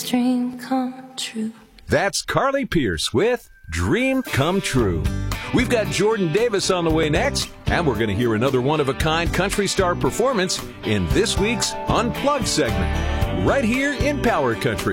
this dream come true. That's Carly Pierce with Dream Come True. We've got Jordan Davis on the way next, and we're going to hear another one-of-a-kind country star performance in this week's Unplugged segment, right here in Power Country.